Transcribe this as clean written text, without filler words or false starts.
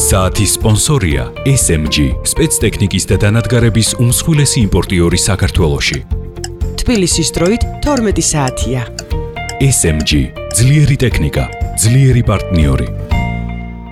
საათის სპონსორია SMG, სპეცტექნიკის და დანადგარების უმსხვილესი იმპორტიორი საქართველოში. თბილისის დროით 12 საათია. SMG, ძლიერი ტექნიკა, ძლიერი პარტნიორი.